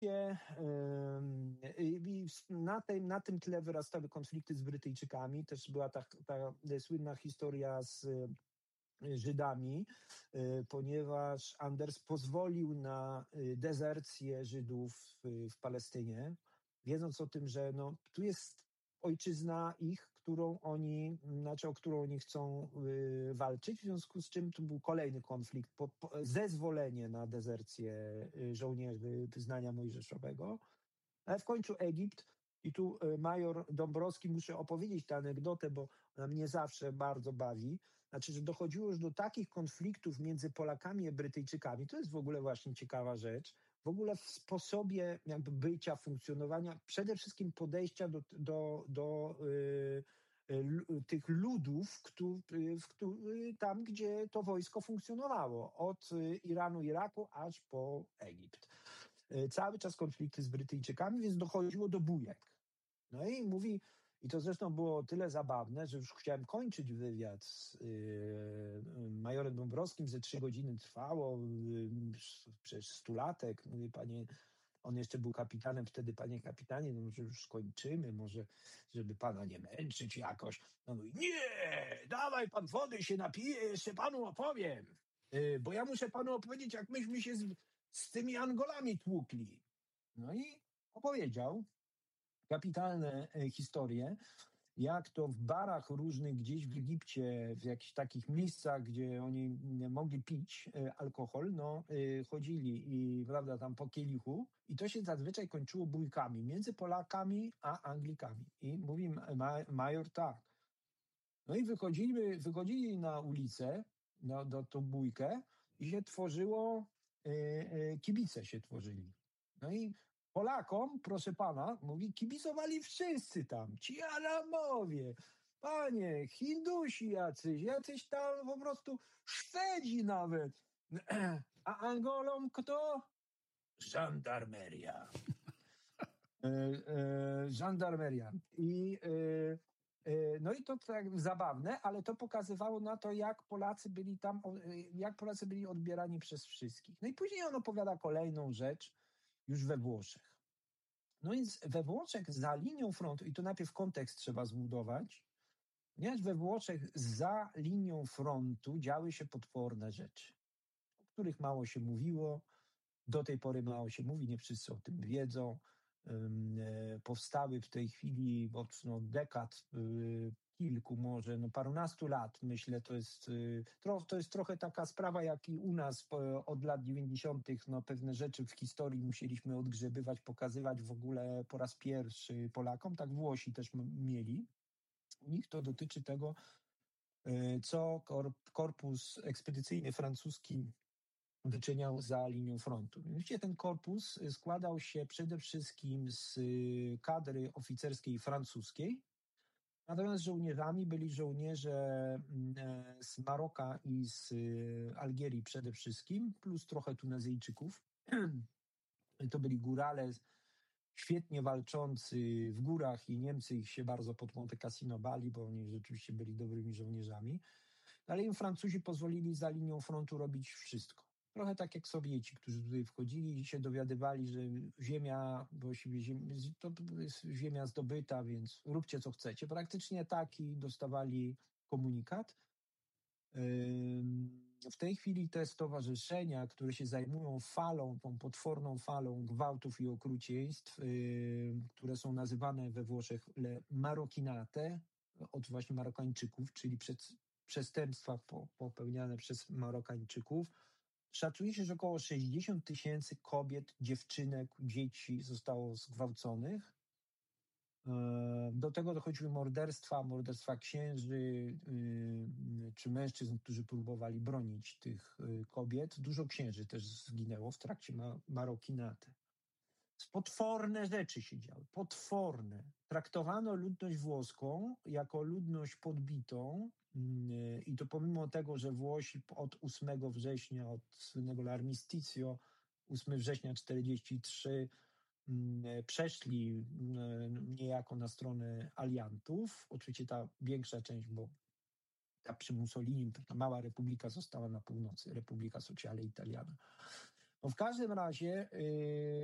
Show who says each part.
Speaker 1: Na tym tle wyrastały konflikty z Brytyjczykami. Też była ta słynna historia z Żydami, ponieważ Anders pozwolił na dezercję Żydów w Palestynie, wiedząc o tym, że tu jest ojczyzna ich, o którą oni chcą walczyć, w związku z czym tu był kolejny konflikt, zezwolenie na dezercję żołnierzy wyznania mojżeszowego, ale w końcu Egipt. I tu major Dąbrowski, muszę opowiedzieć tę anegdotę, bo ona mnie zawsze bardzo bawi. Znaczy, że dochodziło już do takich konfliktów między Polakami a Brytyjczykami. To jest w ogóle właśnie ciekawa rzecz. W ogóle w sposobie jakby bycia, funkcjonowania, przede wszystkim podejścia do tych ludów, tam, gdzie to wojsko funkcjonowało. Od Iranu, Iraku, aż po Egipt. Cały czas konflikty z Brytyjczykami, więc dochodziło do bujek. No i mówi, i to zresztą było o tyle zabawne, że już chciałem kończyć wywiad z majorem Dąbrowskim, ze 3 godziny trwało, przez 100-latek. Mówi, panie, on jeszcze był kapitanem wtedy, panie kapitanie, no może już skończymy, może żeby pana nie męczyć jakoś. No mówi, nie, dawaj pan wody się napije, jeszcze panu opowiem. Bo ja muszę panu opowiedzieć, jak myśmy się z tymi Angolami tłukli. No i opowiedział kapitalne historie, jak to w barach różnych gdzieś w Egipcie, w jakichś takich miejscach, gdzie oni mogli pić alkohol, chodzili i prawda, tam po kielichu i to się zazwyczaj kończyło bójkami między Polakami a Anglikami. I mówi major tak. No i wychodzili na ulicę, do tą bójkę i się tworzyło, kibice się tworzyli. No i Polakom, proszę pana, mówi, kibicowali wszyscy tam, ci Aramowie, panie, Hindusi jacyś tam po prostu Szwedzi nawet. A Angolom kto? Żandarmeria. Żandarmeria. No i to tak zabawne, ale to pokazywało na to, jak Polacy byli odbierani przez wszystkich. No i później on opowiada kolejną rzecz już we Włoszech. No więc we Włoszech za linią frontu, i to najpierw kontekst trzeba zbudować, ponieważ we Włoszech za linią frontu działy się potworne rzeczy, o których mało się mówiło, do tej pory mało się mówi, nie wszyscy o tym wiedzą. Powstały w tej chwili od dekad, kilku może, parunastu lat, myślę, to jest trochę taka sprawa, jak i u nas od lat 90. Pewne rzeczy w historii musieliśmy odgrzebywać, pokazywać w ogóle po raz pierwszy Polakom, tak Włosi też mieli. U nich to dotyczy tego, co korpus ekspedycyjny francuski wyczyniał za linią frontu. Mianowicie ten korpus składał się przede wszystkim z kadry oficerskiej francuskiej, natomiast żołnierzami byli żołnierze z Maroka i z Algierii przede wszystkim, plus trochę Tunezyjczyków. To byli górale świetnie walczący w górach i Niemcy ich się bardzo pod Monte Cassino bali, bo oni rzeczywiście byli dobrymi żołnierzami. Ale im Francuzi pozwolili za linią frontu robić wszystko. Trochę tak jak Sowieci, którzy tutaj wchodzili i się dowiadywali, że ziemia, właściwie to jest ziemia zdobyta, więc róbcie co chcecie. Praktycznie taki dostawali komunikat. W tej chwili te stowarzyszenia, które się zajmują tą potworną falą gwałtów i okrucieństw, które są nazywane we Włoszech le Marocchinate, od właśnie Marokańczyków, czyli przestępstwa popełniane przez Marokańczyków. Szacuje się, że około 60 000 kobiet, dziewczynek, dzieci zostało zgwałconych. Do tego dochodziły morderstwa księży czy mężczyzn, którzy próbowali bronić tych kobiet. Dużo księży też zginęło w trakcie Marocchinate. Potworne rzeczy się działy, potworne. Traktowano ludność włoską jako ludność podbitą i to pomimo tego, że Włosi od 8 września, od słynnego L'armisticio, 8 września 1943 przeszli niejako na stronę aliantów. Oczywiście ta większa część, bo ta przy Mussolini, ta mała republika została na północy, Republika Sociale Italiana. No w każdym razie